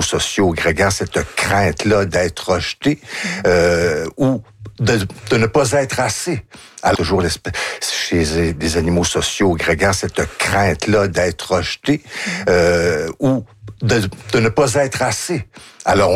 animaux sociaux grégaires, cette crainte-là d'être rejeté ou de ne pas être assez. Alors, toujours chez des animaux sociaux grégaires, cette crainte-là d'être rejeté ou de ne pas être assez. Alors,